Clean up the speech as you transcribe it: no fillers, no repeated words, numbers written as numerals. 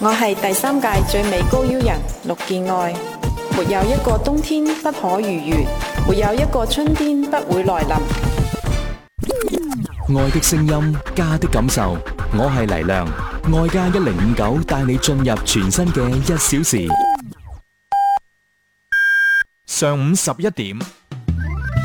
我係第3屆最美高邀人陸建愛。沒有一個冬天不可逾越，沒有一個春天不會來臨。 愛的聲音，家的感受。我係黎亮，愛家1059帶你進入全新嘅1小時。 上午11點。